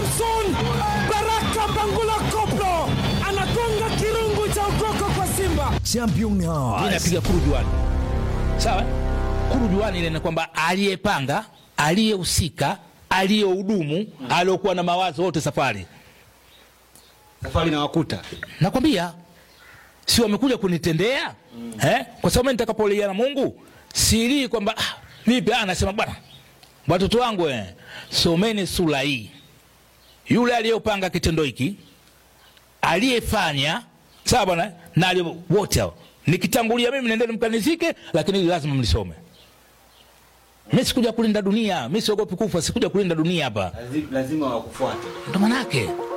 Samson Baraka Bangula Koplo anagonga kirungu cha ukoko kwa Simba. Champion House inapiga kurujuani. Sawa? Kurujuani ile ni kwamba aliyepanga, aliyehusika, aliyehudumu, aliyokuwa na mawazo wote safari na wakuta. Nakwambia si wamekuja kunitendea? Kwa sababu nitakapolia na Mungu siri kwamba vipi anasema bwana watoto wangu someni sura hii. Yule aliyopanga kitendo hiki, aliyefanya, sawa bwana, na wote hao nikitangulia mimi nendeni mkanizike, lakini lazima mlisome. Mimi sikuja kulinda dunia, mimi siogopi kufa, sikuja kulinda dunia hapa. Lazima wakufuate. Ndo maana yake.